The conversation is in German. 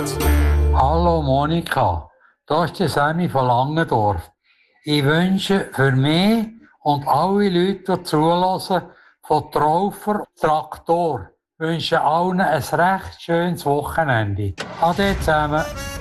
Hallo Monika, da ist der Sammy von Langendorf. Ich wünsche für mich und alle Leute, die zulassen, von Traufer Traktor, wünsche allen ein recht schönes Wochenende. Ade zusammen.